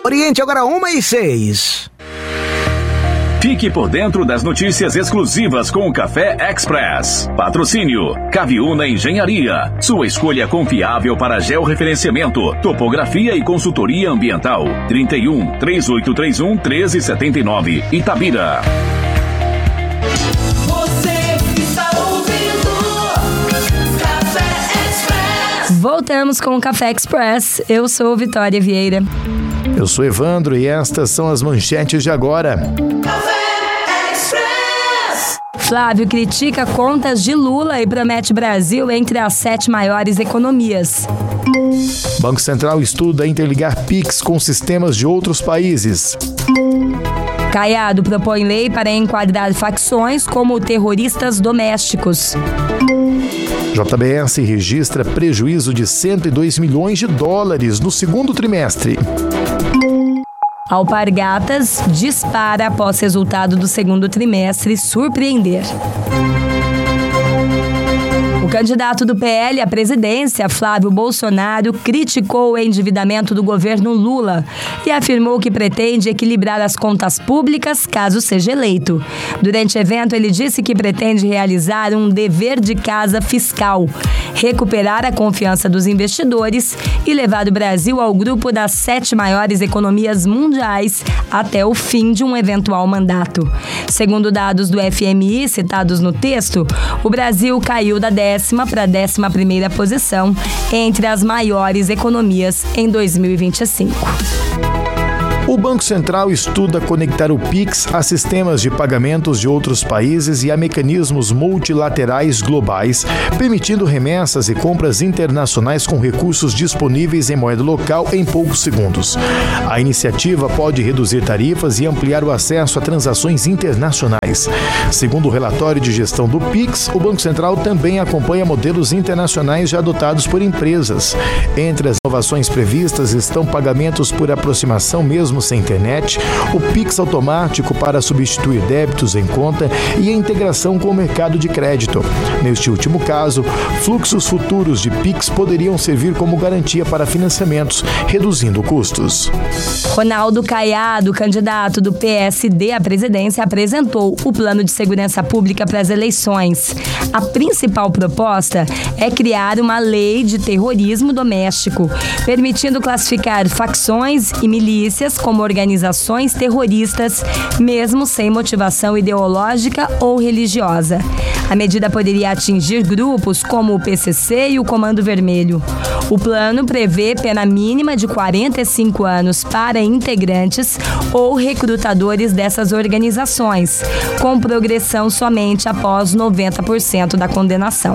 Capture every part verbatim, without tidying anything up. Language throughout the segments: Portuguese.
Oriente, agora uma e seis. Fique por dentro das notícias exclusivas com o Café Express. Patrocínio Caviúna Engenharia. Sua escolha confiável para georreferenciamento, topografia e consultoria ambiental. trinta e um, três oito três um, um três sete nove, Itabira. Você está ouvindo Café Express. Voltamos com o Café Express. Eu sou Vitória Vieira. Eu sou Evandro e estas são as manchetes de agora. Café Express. Flávio critica contas de Lula e promete Brasil entre as sete maiores economias. Banco Central estuda interligar Pix com sistemas de outros países. Caiado propõe lei para enquadrar facções como terroristas domésticos. J B S registra prejuízo de cento e dois milhões de dólares no segundo trimestre. Alpargatas dispara após resultado do segundo trimestre surpreender. O candidato do P L à presidência, Flávio Bolsonaro, criticou o endividamento do governo Lula e afirmou que pretende equilibrar as contas públicas caso seja eleito. Durante o evento, ele disse que pretende realizar um dever de casa fiscal, recuperar a confiança dos investidores e levar o Brasil ao grupo das sete maiores economias mundiais até o fim de um eventual mandato. Segundo dados do F M I citados no texto, o Brasil caiu da décima para a décima primeira posição entre as maiores economias em dois mil e vinte e cinco. O Banco Central estuda conectar o Pix a sistemas de pagamentos de outros países e a mecanismos multilaterais globais, permitindo remessas e compras internacionais com recursos disponíveis em moeda local em poucos segundos. A iniciativa pode reduzir tarifas e ampliar o acesso a transações internacionais. Segundo o relatório de gestão do Pix, o Banco Central também acompanha modelos internacionais já adotados por empresas. Entre as inovações previstas estão pagamentos por aproximação mesmo sem internet, o Pix automático para substituir débitos em conta e a integração com o mercado de crédito. Neste último caso, fluxos futuros de Pix poderiam servir como garantia para financiamentos, reduzindo custos. Ronaldo Caiado, candidato do P S D à presidência, apresentou o Plano de Segurança Pública para as eleições. A principal proposta é criar uma lei de terrorismo doméstico, permitindo classificar facções e milícias como organizações terroristas, mesmo sem motivação ideológica ou religiosa. A medida poderia atingir grupos como o P C C e o Comando Vermelho. O plano prevê pena mínima de quarenta e cinco anos para integrantes ou recrutadores dessas organizações, com progressão somente após noventa por cento da condenação.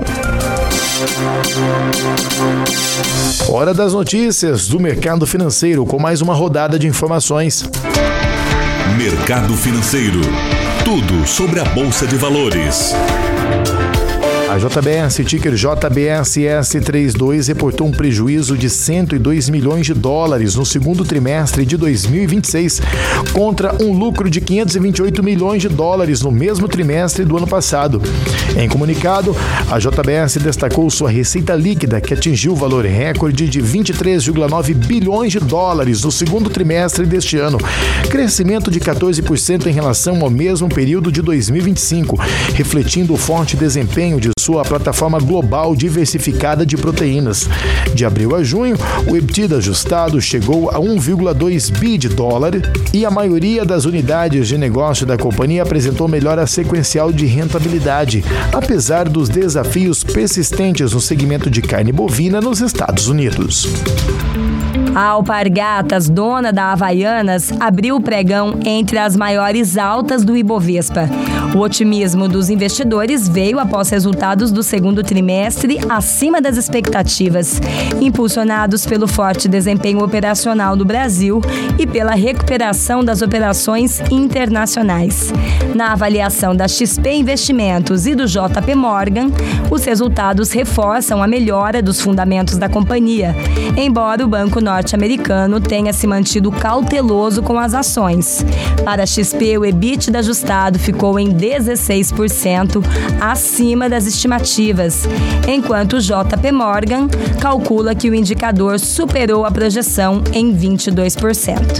Hora das notícias do mercado financeiro, com mais uma rodada de informações. Mercado financeiro. Tudo sobre a Bolsa de Valores. A J B S, ticker J B S S trinta e dois, reportou um prejuízo de cento e dois milhões de dólares no segundo trimestre de dois mil e vinte e seis, contra um lucro de quinhentos e vinte e oito milhões de dólares no mesmo trimestre do ano passado. Em comunicado, a J B S destacou sua receita líquida, que atingiu o valor recorde de vinte e três vírgula nove bilhões de dólares no segundo trimestre deste ano, crescimento de quatorze por cento em relação ao mesmo período de dois mil e vinte e cinco, refletindo o forte desempenho de sua plataforma global diversificada de proteínas. De abril a junho, o EBITDA ajustado chegou a um vírgula dois bi de dólar e a maioria das unidades de negócio da companhia apresentou melhora sequencial de rentabilidade, apesar dos desafios persistentes no segmento de carne bovina nos Estados Unidos. A Alpargatas, dona da Havaianas, abriu o pregão entre as maiores altas do Ibovespa. O otimismo dos investidores veio após resultados do segundo trimestre acima das expectativas, impulsionados pelo forte desempenho operacional do Brasil e pela recuperação das operações internacionais. Na avaliação da X P Investimentos e do J P Morgan, os resultados reforçam a melhora dos fundamentos da companhia, embora o banco norte norte-americano tenha se mantido cauteloso com as ações. Para a X P, o EBITDA ajustado ficou em dezesseis por cento acima das estimativas, enquanto o J P Morgan calcula que o indicador superou a projeção em vinte e dois por cento.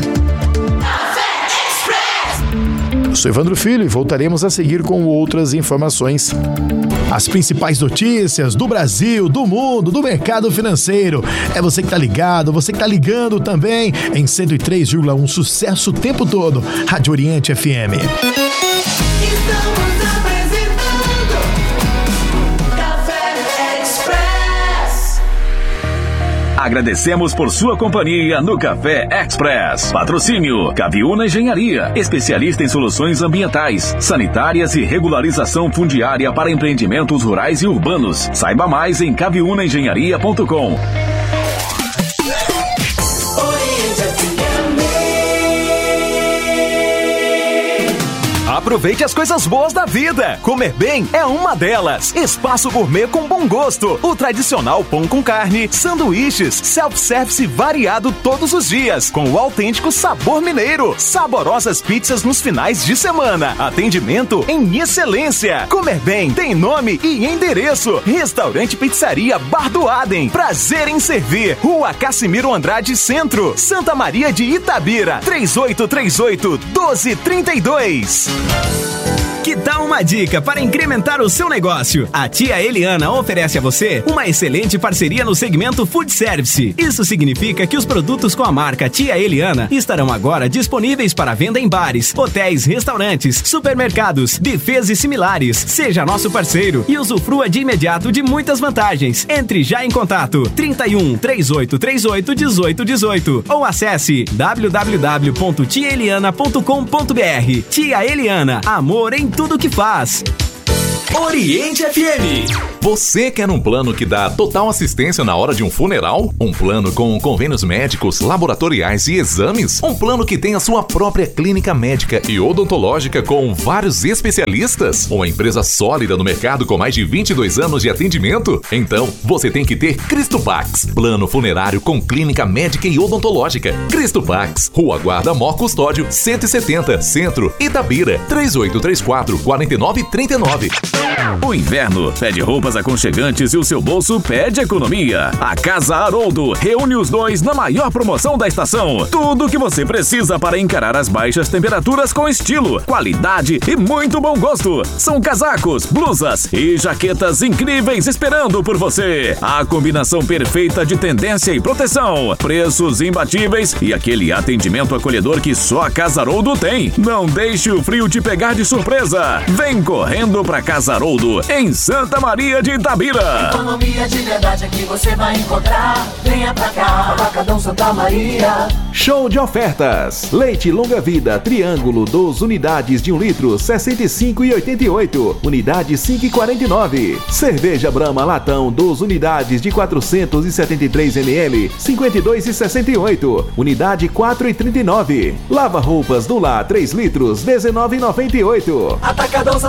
Eu sou Evandro Filho e voltaremos a seguir com outras informações. As principais notícias do Brasil, do mundo, do mercado financeiro. É você que tá ligado, você que tá ligando também em cento e três vírgula um, sucesso o tempo todo. Rádio Oriente F M. Estamos apresentando Café Express. Agradecemos por sua companhia no Café Express. Patrocínio Caviúna Engenharia, especialista em soluções ambientais, sanitárias e regularização fundiária para empreendimentos rurais e urbanos. Saiba mais em caviúna engenharia ponto com. Aproveite as coisas boas da vida. Comer bem é uma delas. Espaço Gourmet com bom gosto. O tradicional pão com carne, sanduíches, self-service variado todos os dias, com o autêntico sabor mineiro. Saborosas pizzas nos finais de semana. Atendimento em excelência. Comer bem tem nome e endereço. Restaurante Pizzaria Bar do Adem. Prazer em servir. Rua Cassimiro Andrade Centro, Santa Maria de Itabira. três oito três oito, um dois três dois. Que tal uma dica para incrementar o seu negócio? A Tia Eliana oferece a você uma excelente parceria no segmento Food Service. Isso significa que os produtos com a marca Tia Eliana estarão agora disponíveis para venda em bares, hotéis, restaurantes, supermercados, buffets e similares. Seja nosso parceiro e usufrua de imediato de muitas vantagens. Entre já em contato trinta e um, três oito três oito, dezoito dezoito ou acesse w w w ponto tia eliana ponto com ponto b r. Tia Eliana, amor em tudo que faz. Oriente F M. Você quer um plano que dá total assistência na hora de um funeral? Um plano com convênios médicos, laboratoriais e exames? Um plano que tem a sua própria clínica médica e odontológica com vários especialistas? Uma empresa sólida no mercado com mais de vinte e dois anos de atendimento? Então, você tem que ter Cristopax. Plano funerário com clínica médica e odontológica. Cristopax. Rua Guarda Mor Custódio, cento e setenta, Centro, Itabira. três oito três quatro, quatro nove três nove. O inverno pede roupas aconchegantes e o seu bolso pede economia. A Casa Haroldo reúne os dois na maior promoção da estação. Tudo o que você precisa para encarar as baixas temperaturas com estilo, qualidade e muito bom gosto. São casacos, blusas e jaquetas incríveis esperando por você. A combinação perfeita de tendência e proteção, preços imbatíveis e aquele atendimento acolhedor que só a Casa Haroldo tem. Não deixe o frio te pegar de surpresa. Vem correndo pra Casa Haroldo em Santa Maria de Itabira. Economia de verdade aqui você vai encontrar. Venha pra cá, Atacadão Santa Maria. Show de ofertas. Leite longa vida Triângulo, doze unidades de um litro, sessenta e cinco reais e oitenta e oito centavos. Unidade cinco reais e quarenta e nove centavos. Cerveja Brahma Latão, doze unidades de quatrocentos e setenta e três mililitros, cinquenta e dois reais e sessenta e oito centavos. Unidade quatro reais e trinta e nove centavos. Lava roupas do Lar três litros, dezenove reais e noventa e oito centavos. Atacadão